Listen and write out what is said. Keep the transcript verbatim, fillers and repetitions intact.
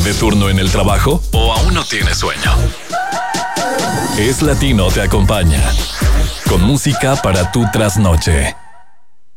de turno en el trabajo o aún no tienes sueño? Es Latino te acompaña con música para tu trasnoche.